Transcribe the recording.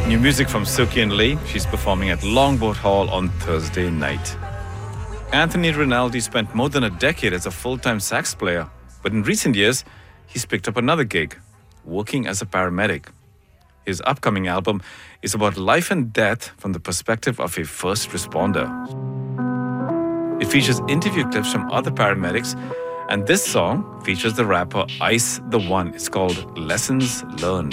New music from Suki and Lee. She's performing at Longboat Hall on Thursday night. Anthony Rinaldi spent more than a decade as a full-time sax player, but in recent years, he's picked up another gig, working as a paramedic. His upcoming album is about life and death from the perspective of a first responder. It features interview clips from other paramedics, and this song features the rapper Ice the One. It's called Lessons Learned.